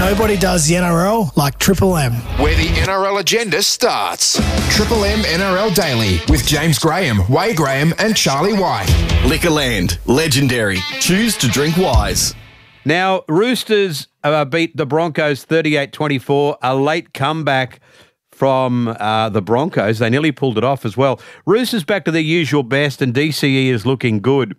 Nobody does the NRL like Triple M. Where the NRL agenda starts. Triple M NRL Daily with James Graham, Way Graham and Charlie White. Liquorland, legendary. Choose to drink wise. Now, Roosters beat the Broncos 38-24, a late comeback from the Broncos. They nearly pulled it off as well. Roosters back to their usual best, and DCE is looking good.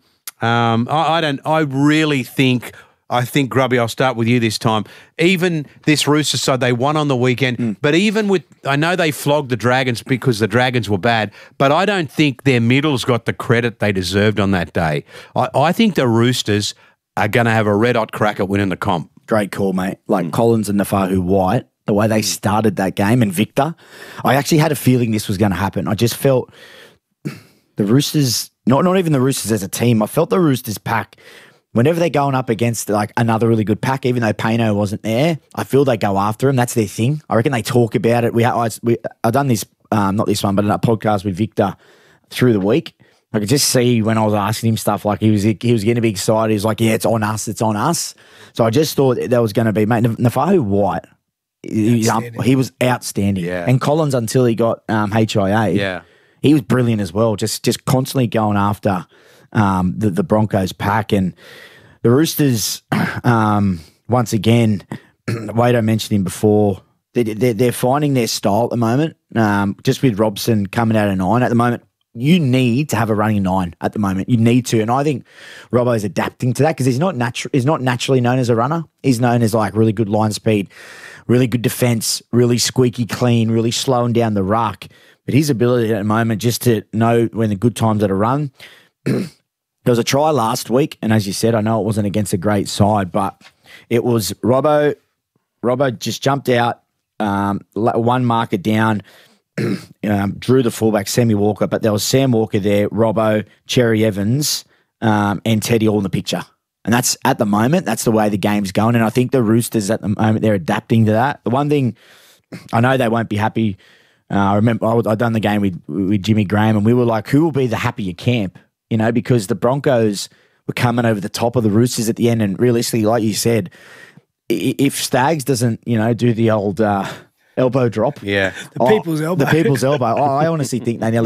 I think, Grubby, I'll start with you this time. Even this Roosters side, they won on the weekend, but even with, I know they flogged the Dragons because the Dragons were bad, but I don't think their middles got the credit they deserved on that day. I think the Roosters are going to have a red-hot crack at winning the comp. Great call, mate. Like Collins and Nafahu White, the way they started that game, and Victor, I actually had a feeling this was going to happen. I just felt the Roosters, not even the Roosters as a team, I felt the Roosters pack, whenever they're going up against like another really good pack, even though Payno wasn't there, I feel they go after him. That's their thing. I reckon they talk about it. I've done this, not this one, but in a podcast with Victor through the week. I could just see when I was asking him stuff, like he was getting a big excited. He was like, yeah, it's on us. So I just thought that was going to be, mate, Nafahu White, he was outstanding. Yeah. And Collins, until he got HIA, he was brilliant as well, just constantly going after the Broncos pack. And the Roosters, once again, Wado mentioned him before, they're finding their style at the moment, just with Robson coming out of 9 at the moment. You need to have a running 9 at the moment. You need to. And I think Robbo's adapting to that because he's not naturally known as a runner. He's known as like really good line speed, really good defense, really squeaky clean, really slowing down the ruck. But his ability at the moment just to know when the good times at a run. There was a try last week, and as you said, I know it wasn't against a great side, but it was Robbo. Robbo just jumped out, one marker down, drew the fullback, Sammy Walker, but there was Sam Walker there, Robbo, Cherry Evans, and Teddy all in the picture. And that's, at the moment, that's the way the game's going. And I think the Roosters at the moment, they're adapting to that. The one thing, I know they won't be happy. I remember I'd done the game with Jimmy Graham, and we were like, who will be the happier camp? You know, because the Broncos were coming over the top of the Roosters at the end. And realistically, like you said, if Stags doesn't, do the old elbow drop. Yeah. The people's elbow. I honestly think they nearly